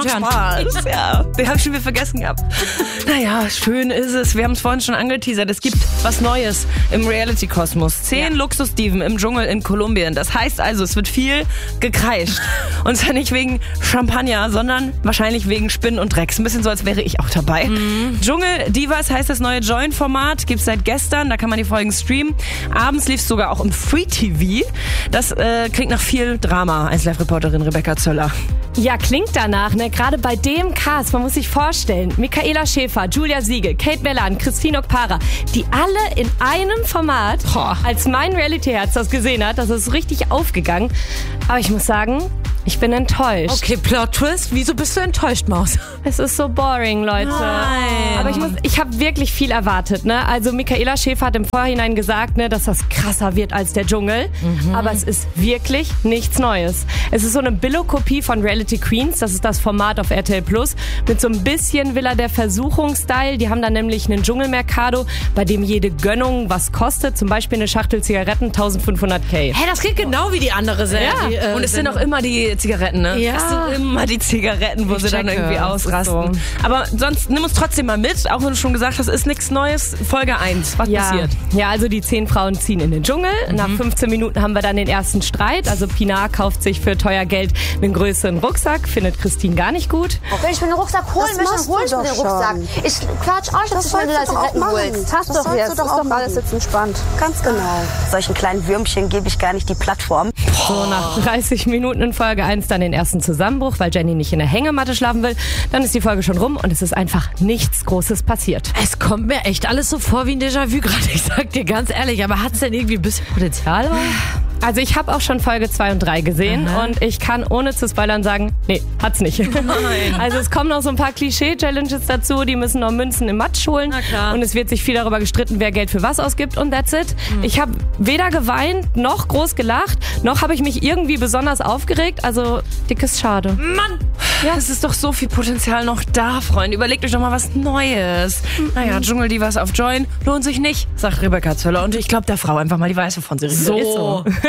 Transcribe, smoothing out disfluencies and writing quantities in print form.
Spaß. Ja, den habe ich schon wieder vergessen gehabt. Naja, schön ist es. Wir haben es vorhin schon angeteasert. Es gibt was Neues im Reality-Kosmos. 10 Luxusdiven im Dschungel in Kolumbien. Das heißt also, es wird viel gekreischt. Und zwar nicht wegen Champagner, sondern wahrscheinlich wegen Spinnen und Drecks. Ein bisschen so, als wäre ich auch dabei. Dschungel-Divas heißt das neue Join-Format. Gibt's seit gestern. Da kann man die Folgen streamen. Abends lief es sogar auch im Free-TV. Das klingt nach viel Drama als Live-Reporterin Rebecca Zöller. Ja, klingt danach, ne? Gerade bei dem Cast, man muss sich vorstellen, Michaela Schäfer, Julia Siegel, Kate Melan, Christine Okpara, die alle in einem Format, als mein Reality-Herz das gesehen hat, das ist richtig aufgegangen. Aber ich muss sagen, ich bin enttäuscht. Okay, Plot-Twist. Wieso bist du enttäuscht, Maus? Es ist so boring, Leute. Nein. Aber ich habe wirklich viel erwartet, ne? Also Michaela Schäfer hat im Vorhinein gesagt, ne, dass das krasser wird als der Dschungel. Aber es ist wirklich nichts Neues. Es ist so eine Billo-Kopie von Reality Queens. Das ist das Format auf RTL Plus. Mit so ein bisschen Villa der Versuchung-Style. Die haben dann nämlich einen Dschungelmercado, bei dem jede Gönnung was kostet. Zum Beispiel eine Schachtel Zigaretten, 1500 $. Hey, das klingt genau wie die andere Serie. Ja. Und es sind auch immer die Zigaretten, ne? Ja. Es sind immer die Zigaretten, wo sie dann irgendwie ausrasten. So. Aber sonst nimm uns trotzdem mal mit, auch wenn du schon gesagt hast, ist nichts Neues. Folge 1, was passiert? Ja, also die 10 Frauen ziehen in den Dschungel. Nach 15 Minuten haben wir dann den ersten Streit. Also Pinar kauft sich für teuer Geld einen größeren Rucksack, findet Christine gar nicht gut. Wenn ich mir den Rucksack holen möchte, dann hol ich mir den Rucksack. Ich quatsch auch, dass du mir die Zigaretten holst. Hast doch jetzt. Ist doch alles jetzt entspannt. Ganz genau. Solchen kleinen Würmchen gebe ich gar nicht die Plattform. So, nach 30 Minuten in Folge 1 dann den ersten Zusammenbruch, weil Jenny nicht in der Hängematte schlafen will. Dann ist die Folge schon rum und es ist einfach nichts Großes passiert. Es kommt mir echt alles so vor wie ein Déjà-vu gerade. Ich sag dir ganz ehrlich, aber hat's denn irgendwie ein bisschen Potenzial? Also ich habe auch schon Folge 2 und 3 gesehen und ich kann ohne zu spoilern sagen, nee, hat's nicht. Nein. Also es kommen noch so ein paar Klischee-Challenges dazu, die müssen noch Münzen im Matsch holen. Na klar. Und es wird sich viel darüber gestritten, wer Geld für was ausgibt und that's it. Ich habe weder geweint, noch groß gelacht, noch habe ich mich irgendwie besonders aufgeregt. Also dickes Schade. Mann! Ja, es ist doch so viel Potenzial noch da, Freunde. Überlegt euch doch mal was Neues. Naja, Dschungeldivas auf Join lohnt sich nicht, sagt Rebecca Zöller. Und ich glaube der Frau einfach mal, die weiß, wovon sie redet. So.